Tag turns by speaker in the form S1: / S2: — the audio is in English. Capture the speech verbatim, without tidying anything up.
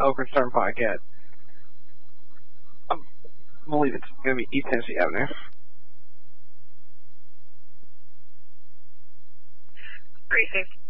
S1: Oakridge Turnpike at, I believe it's going to be East Tennessee Avenue.
S2: Precinct